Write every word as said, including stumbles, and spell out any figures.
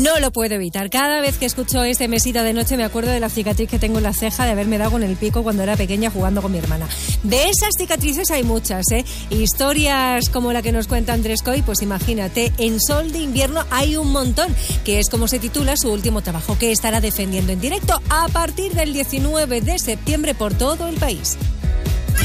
No lo puedo evitar. Cada vez que escucho este Mesita de noche me acuerdo de la cicatriz que tengo en la ceja de haberme dado con el pico cuando era pequeña jugando con mi hermana. De esas cicatrices hay muchas, ¿eh? Historias como la que nos cuenta Andrés Coy, pues imagínate, en Sol de Invierno hay un montón, que es como se titula su último trabajo, que estará defendiendo en directo a partir del diecinueve de septiembre por todo el país.